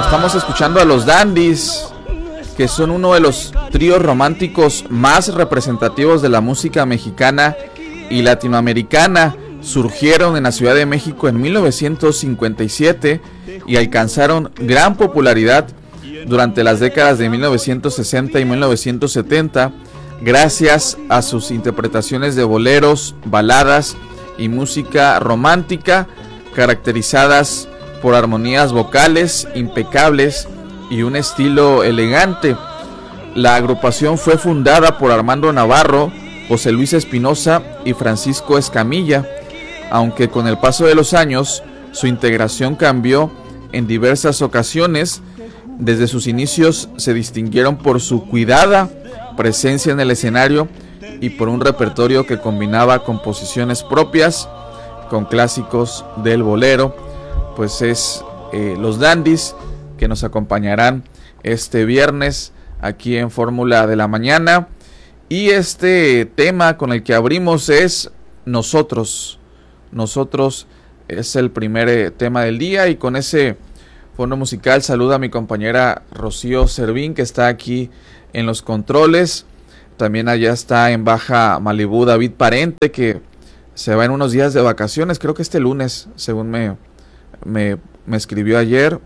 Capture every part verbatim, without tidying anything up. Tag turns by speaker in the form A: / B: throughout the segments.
A: Estamos escuchando a los Dandies, que son uno de los tríos románticos más representativos de la música mexicana y latinoamericana. Surgieron en la Ciudad de México en mil novecientos cincuenta y siete y alcanzaron gran popularidad durante las décadas de mil novecientos sesenta y mil novecientos setenta, gracias a sus interpretaciones de boleros, baladas y música romántica, caracterizadas por armonías vocales impecables y un estilo elegante. La agrupación fue fundada por Armando Navarro, José Luis Espinosa y Francisco Escamilla, aunque con el paso de los años su integración cambió en diversas ocasiones. Desde sus inicios se distinguieron por su cuidada presencia en el escenario y por un repertorio que combinaba composiciones propias con clásicos del bolero. Pues es eh, los Dandies, que nos acompañarán este viernes aquí en Fórmula de la Mañana. Y este tema con el que abrimos es Nosotros. Nosotros es el primer eh, tema del día, y con ese fondo musical saluda a mi compañera Rocío Servín, que está aquí en los controles. También allá está en Baja Malibú David Parente, que se va en unos días de vacaciones, creo que este lunes, según me, me, me escribió ayer.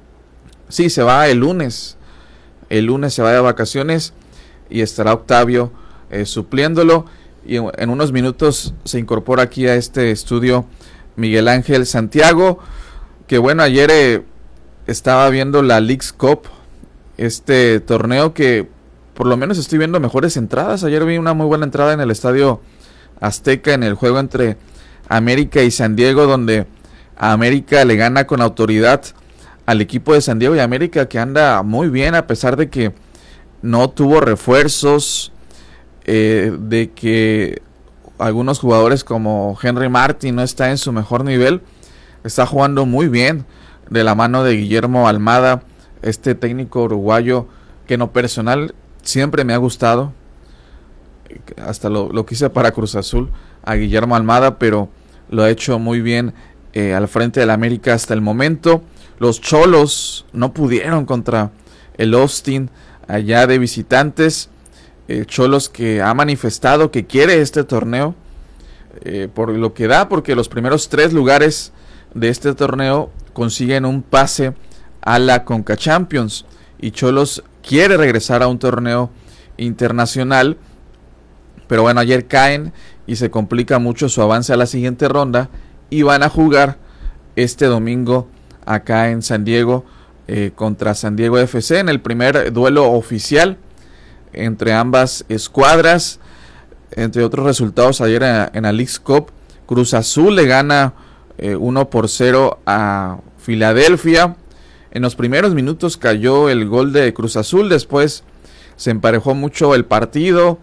A: Sí, se va el lunes. El lunes se va de vacaciones y estará Octavio eh, supliéndolo. Y en, en unos minutos se incorpora aquí a este estudio Miguel Ángel Santiago, que bueno, ayer eh, estaba viendo la Leagues Cup, este torneo que por lo menos estoy viendo mejores entradas. Ayer vi una muy buena entrada en el Estadio Azteca en el juego entre América y San Diego, donde a América le gana con autoridad al equipo de San Diego, y América que anda muy bien a pesar de que no tuvo refuerzos, eh, de que algunos jugadores como Henry Martin no está en su mejor nivel. Está jugando muy bien de la mano de Guillermo Almada, este técnico uruguayo que en lo personal siempre me ha gustado. Hasta lo, lo quise para Cruz Azul a Guillermo Almada, pero lo ha hecho muy bien eh, al frente del América hasta el momento. Los Cholos no pudieron contra el Austin allá de visitantes. Eh, Cholos que ha manifestado que quiere este torneo eh, por lo que da, porque los primeros tres lugares de este torneo consiguen un pase a la Conca Champions, y Cholos quiere regresar a un torneo internacional. Pero bueno, ayer caen y se complica mucho su avance a la siguiente ronda, y van a jugar este domingo acá en San Diego eh, contra San Diego F C en el primer duelo oficial entre ambas escuadras. Entre otros resultados, ayer en, en la Leagues Cup, Cruz Azul le gana eh, uno por cero a Filadelfia. En los primeros minutos cayó el gol de Cruz Azul, después se emparejó mucho el partido.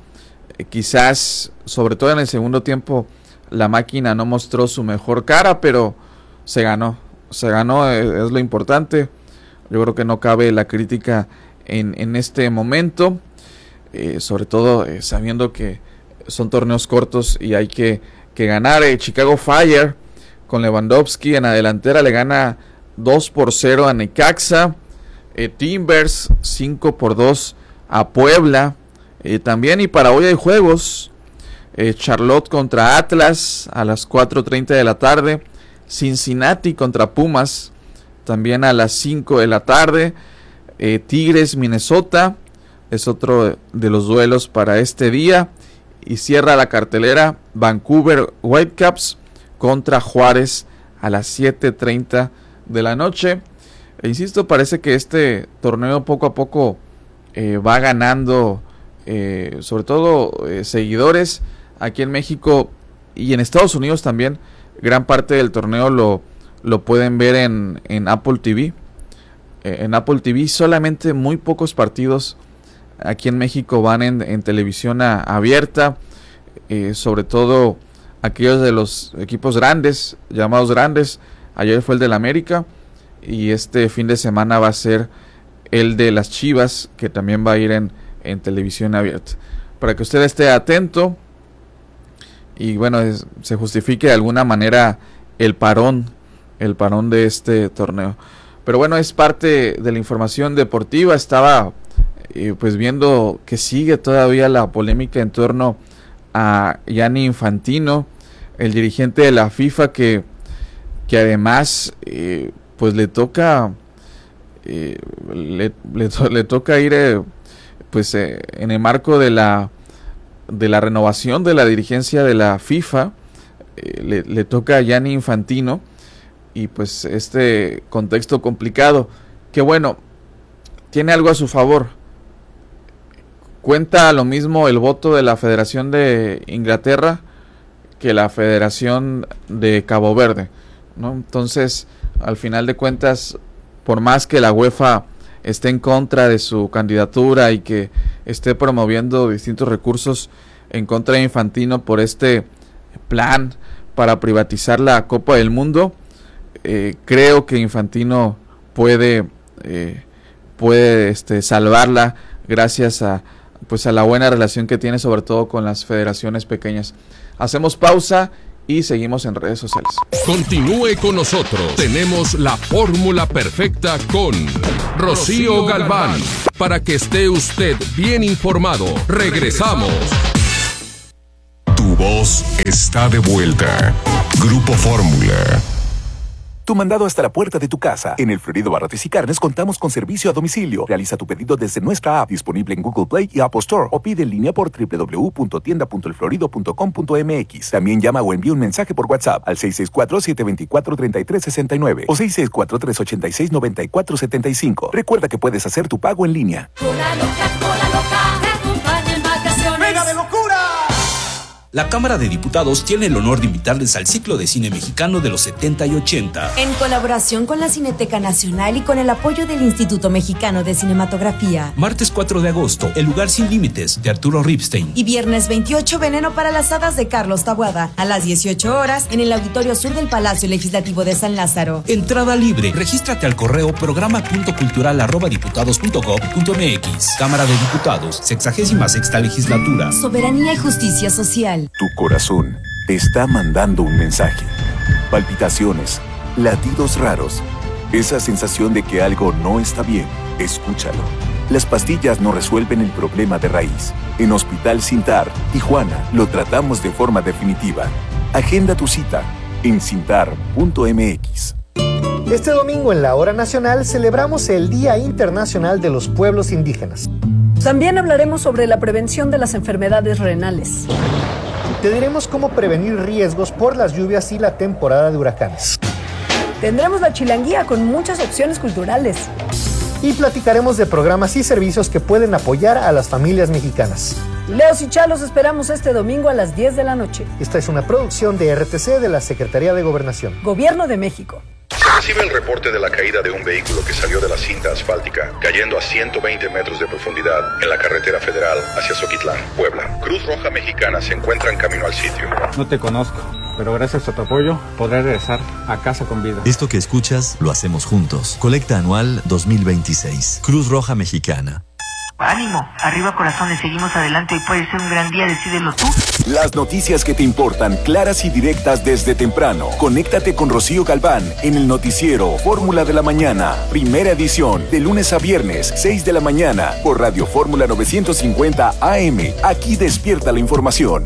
A: Quizás, sobre todo en el segundo tiempo, la máquina no mostró su mejor cara, pero se ganó, se ganó, es, es lo importante. Yo creo que no cabe la crítica en, en este momento, eh, sobre todo eh, sabiendo que son torneos cortos y hay que, que ganar. eh, Chicago Fire con Lewandowski en la delantera le gana dos por cero a Necaxa. eh, Timbers cinco por dos a Puebla. Eh, también, y para hoy hay juegos. eh, Charlotte contra Atlas a las cuatro treinta de la tarde. Cincinnati contra Pumas también a las cinco de la tarde. eh, Tigres Minnesota es otro de los duelos para este día. Y cierra la cartelera Vancouver Whitecaps contra Juárez a las siete treinta de la noche. E insisto, parece que este torneo poco a poco eh, va ganando Eh, sobre todo eh, seguidores aquí en México y en Estados Unidos también. Gran parte del torneo lo, lo pueden ver en, en Apple T V. Eh, en Apple T V solamente muy pocos partidos aquí en México van en, en televisión a, abierta, eh, sobre todo aquellos de los equipos grandes, llamados grandes. Ayer fue el del América y este fin de semana va a ser el de las Chivas, que también va a ir en en televisión abierta, para que usted esté atento y bueno, es, se justifique de alguna manera el parón el parón de este torneo. Pero bueno, es parte de la información deportiva. Estaba eh, pues viendo que sigue todavía la polémica en torno a Gianni Infantino, el dirigente de la FIFA, que, que además eh, pues le toca eh, le, le, to, le toca ir eh, pues eh, en el marco de la de la renovación de la dirigencia de la FIFA, eh, le, le toca a Gianni Infantino, y pues este contexto complicado, que bueno, tiene algo a su favor. Cuenta lo mismo el voto de la Federación de Inglaterra que la Federación de Cabo Verde, ¿no? Entonces, al final de cuentas, por más que la UEFA esté en contra de su candidatura y que esté promoviendo distintos recursos en contra de Infantino por este plan para privatizar la Copa del Mundo, eh, creo que Infantino puede eh, puede este, salvarla gracias a pues a la buena relación que tiene, sobre todo con las federaciones pequeñas. Hacemos pausa y seguimos en redes sociales.
B: Continúe con nosotros. Tenemos la fórmula perfecta con Rocío Galván, para que esté usted bien informado. Regresamos.
C: Tu voz está de vuelta. Grupo Fórmula.
D: Tu mandado hasta la puerta de tu casa. En El Florido Barrotes y Carnes contamos con servicio a domicilio. Realiza tu pedido desde nuestra app, disponible en Google Play y Apple Store, o pide en línea por doble u doble u doble u punto tienda punto el florido punto com punto m x. También llama o envía un mensaje por WhatsApp al seis seis cuatro, siete dos cuatro, tres tres seis nueve o seis seis cuatro, tres ocho seis, nueve cuatro siete cinco. Recuerda que puedes hacer tu pago en línea.
E: Cola loca, cola loca, te acompaña en vacaciones.
F: ¡Venga de locura! La Cámara de Diputados tiene el honor de invitarles al ciclo de cine mexicano de los setenta y ochenta.
G: En colaboración con la Cineteca Nacional y con el apoyo del Instituto Mexicano de Cinematografía.
F: Martes cuatro de agosto, El lugar sin límites, de Arturo Ripstein.
G: Y viernes veintiocho, Veneno para las hadas, de Carlos Taboada. A las dieciocho horas, en el Auditorio Sur del Palacio Legislativo de San Lázaro.
F: Entrada libre. Regístrate al correo programa punto cultural arroba diputados punto gob punto m x. Cámara de Diputados, sexagésima sexta legislatura.
G: Soberanía y justicia social.
D: Tu corazón te está mandando un mensaje. Palpitaciones, latidos raros, esa sensación de que algo no está bien. Escúchalo. Las pastillas no resuelven el problema de raíz. En Hospital Cintar, Tijuana, lo tratamos de forma definitiva. Agenda tu cita en cintar punto m x.
H: Este domingo en la Hora Nacional celebramos el Día Internacional de los Pueblos Indígenas.
I: También hablaremos sobre la prevención de las enfermedades renales.
H: Te diremos cómo prevenir riesgos por las lluvias y la temporada de huracanes.
I: Tendremos la chilanguía con muchas opciones culturales.
H: Y platicaremos de programas y servicios que pueden apoyar a las familias mexicanas.
I: Leos y Chalos esperamos este domingo a las diez de la noche.
H: Esta es una producción de R T C de la Secretaría de Gobernación.
I: Gobierno de México.
J: Se recibe el reporte de la caída de un vehículo que salió de la cinta asfáltica, cayendo a ciento veinte metros de profundidad en la carretera federal hacia Zoquitlán, Puebla. Cruz Roja Mexicana se encuentra en camino al sitio.
K: No te conozco, pero gracias a tu apoyo podré regresar a casa con vida.
L: Esto que escuchas lo hacemos juntos. Colecta anual dos mil veintiséis. Cruz Roja Mexicana.
M: Ánimo, arriba corazones, seguimos adelante y puede ser un gran día, decídelo tú.
D: Las noticias que te importan, claras y directas desde temprano. Conéctate con Rocío Galván en el noticiero Fórmula de la Mañana, primera edición, de lunes a viernes, seis de la mañana, por Radio Fórmula novecientos cincuenta A M. Aquí despierta la información.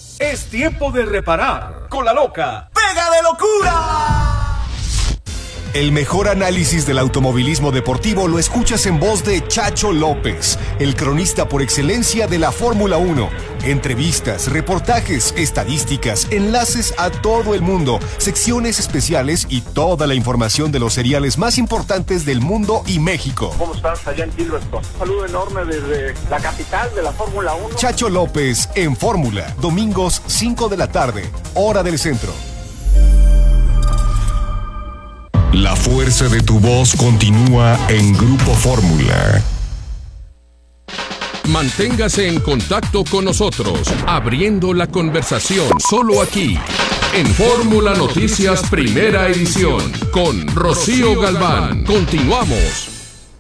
F: Es tiempo de reparar con la loca. ¡Pega de locura!
C: El mejor análisis del automovilismo deportivo lo escuchas en voz de Chacho López, el cronista por excelencia de la Fórmula uno. Entrevistas, reportajes, estadísticas, enlaces a todo el mundo, secciones especiales y toda la información de los seriales más importantes del mundo y México.
N: ¿Cómo estás allá en Silverstone? Un saludo enorme desde la capital de la Fórmula uno.
C: Chacho López en Fórmula, domingos cinco de la tarde, hora del centro. La fuerza de tu voz continúa en Grupo Fórmula.
B: Manténgase en contacto con nosotros, abriendo la conversación, solo aquí, en Fórmula Noticias Primera Edición, con Rocío Galván. Continuamos.